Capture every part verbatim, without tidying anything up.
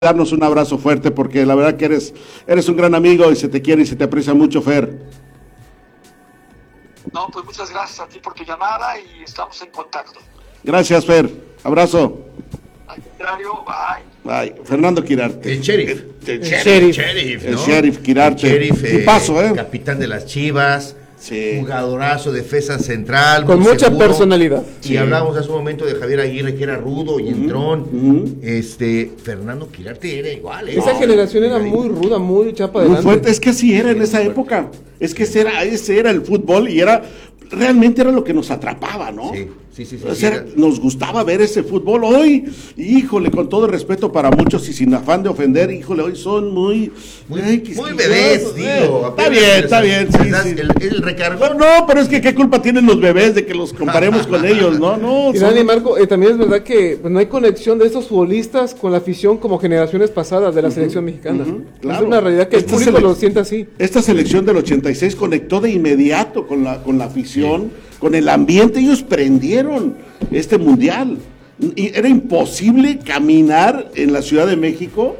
darnos un abrazo fuerte, porque la verdad que eres, eres un gran amigo y se te quiere y se te aprecia mucho, Fer. No, pues muchas gracias a ti por tu llamada y estamos en contacto. Gracias, Fer. Abrazo. Al contrario, bye. Bye. Fernando Quirarte. El sheriff. El, el, el sheriff. sheriff, El ¿no? sheriff Quirarte. El sheriff, eh, paso, ¿eh? capitán de las Chivas. Sí. Jugadorazo, defensa central. Con mucha seguro. personalidad. Y Sí. hablábamos hace un momento de Javier Aguirre, que era rudo y entrón. Uh-huh. Este, Fernando Quirarte era igual. ¿eh? Esa No, generación era ahí. muy ruda, muy chapa Muy adelante. fuerte, es que así era en esa época. Es que ese era, ese era el fútbol y era, realmente era lo que nos atrapaba, ¿no? Sí, sí, sí. sí, O sí, sea, era- nos gustaba ver ese fútbol hoy, híjole, con todo el respeto para muchos y sin afán de ofender, híjole, hoy son muy... Muy, ay, muy quisquillosos, bebés, eh. digo. Está apenas bien, les- está bien, sí, les das sí. El, el recargón. No, no, pero es que qué culpa tienen los bebés de que los comparemos con ellos, ¿no? No, Y son- Dani Marco, eh, también es verdad que pues, no hay conexión de estos futbolistas con la afición como generaciones pasadas de la selección mexicana. ujú, Es claro. una realidad que el Esta público sele- lo siente así. Esta selección del ochenta y seis conectó de inmediato con la, con la afición, con el ambiente, ellos prendieron este mundial. Y era imposible caminar en la Ciudad de México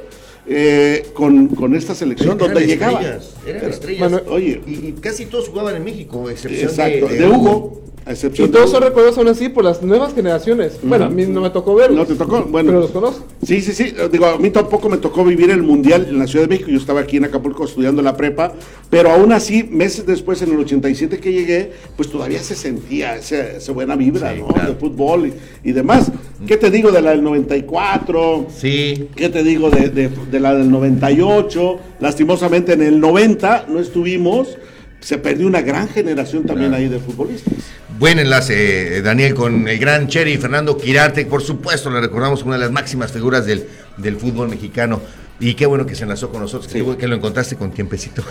eh, con, con esta selección, Eran donde llegaba. estrellas, eran estrellas. Manuel, oye. y, y casi todos jugaban en México, a excepción Exacto, de, de Hugo, a excepción Y de todos Hugo. son recuerdos aún así por las nuevas generaciones. Bueno, a mí no me tocó verlos. ¿No te tocó? Bueno. Pero los conozco. Sí, sí, sí. Digo, a mí tampoco me tocó vivir el Mundial en la Ciudad de México. Yo estaba aquí en Acapulco estudiando la prepa, pero aún así, meses después, en el ochenta y siete que llegué, pues todavía se sentía esa, esa buena vibra, Sí, ¿no? claro. De fútbol y, y demás. ¿Qué te digo de la del noventa y cuatro? Sí. ¿Qué te digo de, de, de la del noventa y ocho? Lastimosamente en el noventa no estuvimos. Se perdió una gran generación también Claro. ahí de futbolistas. Buen enlace, eh, Daniel, con el gran Cheri Fernando Quirarte. Por supuesto, le recordamos como una de las máximas figuras del, del fútbol mexicano. Y qué bueno que se enlazó con nosotros, Sí. qué bueno que lo encontraste con tiempecito.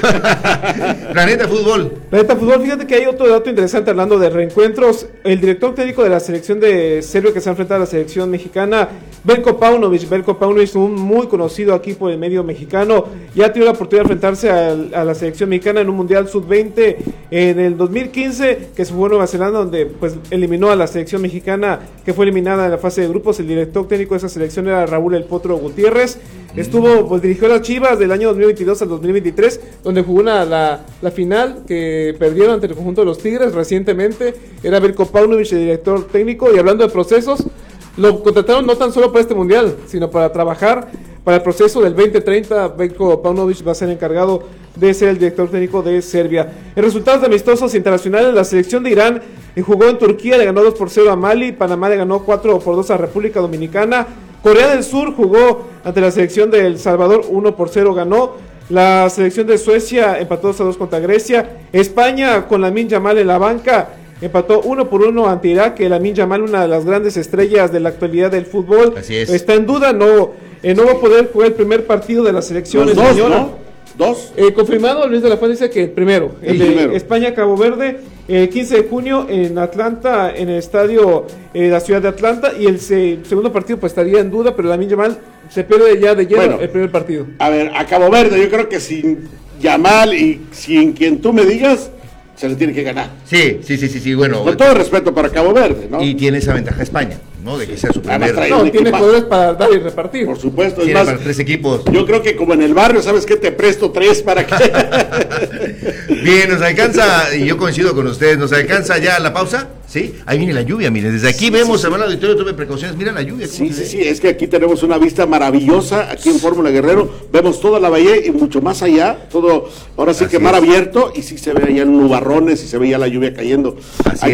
Planeta Fútbol. Planeta Fútbol, fíjate que hay otro dato interesante hablando de reencuentros. El director técnico de la selección de Serbia que se ha enfrentado a la selección mexicana, Veljko Paunović. Veljko Paunović, un muy conocido aquí por el medio mexicano, ya ha tenido la oportunidad de enfrentarse a, a la selección mexicana en un Mundial sub veinte en el dos mil quince, que se jugó en Nueva Zelanda, donde pues eliminó a la selección mexicana, que fue eliminada en la fase de grupos. El director técnico de esa selección era Raúl El Potro Gutiérrez. Estuvo, pues dirigió a las Chivas del año dos mil veintidós al dos mil veintitrés, donde jugó una, la, la final que perdieron ante el conjunto de los Tigres recientemente. Era Veljko Paunović el director técnico. Y hablando de procesos, lo contrataron no tan solo para este mundial, sino para trabajar para el proceso del veinte treinta. Veljko Paunović va a ser encargado de ser el director técnico de Serbia. En resultados de amistosos internacionales, la selección de Irán eh, jugó en Turquía, le ganó dos por cero a Mali. Panamá le ganó cuatro por dos a República Dominicana. Corea del Sur jugó ante la selección de El Salvador, uno por cero ganó. La selección de Suecia empató dos a dos contra Grecia. España con Lamine Yamal en la banca empató uno por uno ante Irak. Que Lamine Yamal, una de las grandes estrellas de la actualidad del fútbol, Así es. está en duda, no, eh, no va a poder jugar el primer partido de la selección Los dos, española. ¿no? Dos. Eh, confirmado, Luis de la Fuente dice que el primero, el, El de primero. España-Cabo Verde, el quince de junio en Atlanta, en el estadio de eh, la ciudad de Atlanta. Y el se- segundo partido pues estaría en duda, pero Lamine Yamal se pierde ya de lleno Bueno. el primer partido. A ver, a Cabo Verde, yo creo que sin Yamal y sin quien tú me digas, se le tiene que ganar. Sí, sí, sí, sí, sí, bueno. Con todo respeto para Cabo Verde, ¿no? Y tiene esa ventaja España, ¿no? De que sea su Además primer. trae- No, un tiene equipazo. poderes para dar y repartir. Por supuesto, es Tiene más, para tres equipos. yo creo que como en el barrio, ¿sabes qué? Te presto tres para que... Bien, nos alcanza, y yo coincido con ustedes, nos alcanza ya la pausa, ¿sí? Ahí viene la lluvia, miren, desde aquí Sí, vemos, sí, hermano auditorio, tome precauciones, mira la lluvia. cómo Sí, se sí, ve. sí, es que aquí tenemos una vista maravillosa, aquí en Fórmula Guerrero, vemos toda la bahía y mucho más allá, todo, ahora sí Así que mar es. abierto, y sí se ve allá nubarrones y se veía la lluvia cayendo. Así